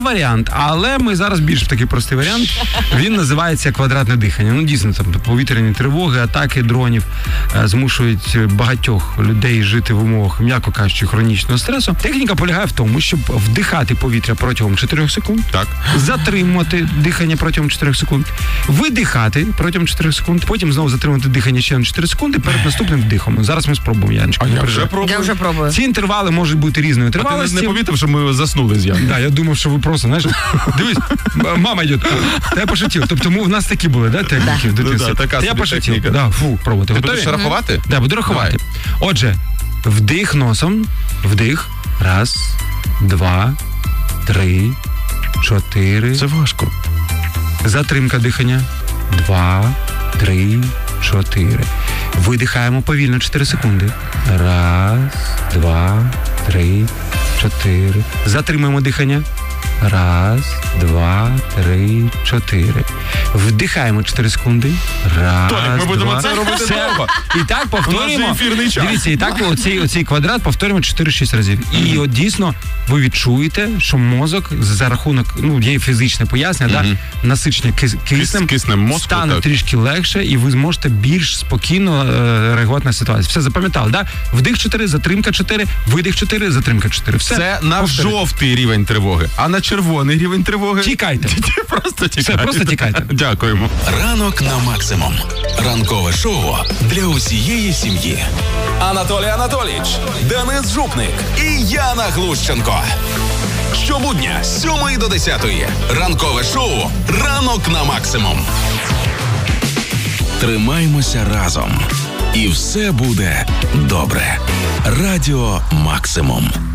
варіант, але ми зараз більш такий простий варіант. Він називається квадратне дихання. Ну, дійсно, там повітряні тривоги, атаки дронів змушують багатьох людей жити в умовах, м'яко кажучи, хронічного стресу. Техніка полягає в тому, щоб вдихати повітря протягом 4 секунд, так, затримувати дихання протягом 4 секунд, видихати протягом 4 секунд, потім знову затримувати дихання ще на 4 секунди перед наступним вдихом. Зараз ми спробуємо, Яночка. Я вже пробую. Ці інтервали можуть бути різної тривалості. А ти не помітив, що ми заснули з Яною? Да, я думав, що ви просто, знаєш, дивись, мама йде, та я пошутив. Тобто у нас такі були, да, техніки в дитинстві? Я пошутив. Да, пробуйте. Ти будеш рахувати? Да, буду рахувати. Отже, вдих носом, вдих, 1, 2, 3, 4. Це важко. Затримка дихання, 2, 3, 4. Видихаємо повільно 4 секунди. 1, 2, 3, 4. Затримуємо дихання. 1, 2, 3, 4. Вдихаємо 4 секунди. 1, Толік, ми будемо 2. це робити довго. І так повторюємо. У нас же ефірний час. Дивіться, і так оцей квадрат повторюємо 4-6 разів. І от дійсно ви відчуєте, що мозок за рахунок, є фізичне пояснення, насичення киснем мозку, стане так, трішки легше, і ви зможете більш спокійно реагувати на ситуацію. Все, запам'ятали, да? Вдих 4, затримка 4, видих 4, затримка 4. Все. Це на жовтий рівень тривоги, а на червоний рівень тривоги... Тікайте. Просто тікайте. Все, просто тікайте. Дякуємо. Ранок на максимум. Ранкове шоу для усієї сім'ї. Анатолій Анатолійович, Денис Жупник і Яна Глущенко. Щобудня з 7 до 10. Ранкове шоу «Ранок на максимум». Тримаймося разом. І все буде добре. Радіо Максимум.